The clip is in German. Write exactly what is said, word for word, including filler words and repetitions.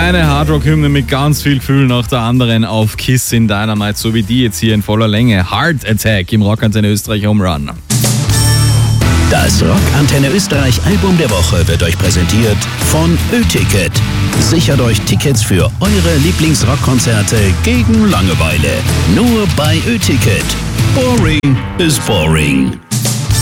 Eine Hardrock-Hymne mit ganz viel Gefühl nach der anderen auf Kiss in Dynamite, so wie die jetzt hier in voller Länge. Heart Attack im Rockantenne Österreich Home Run. Das Rockantenne Österreich Album der Woche wird euch präsentiert von Ö-Ticket. Sichert euch Tickets für eure Lieblingsrockkonzerte gegen Langeweile. Nur bei Ö-Ticket. Boring is boring.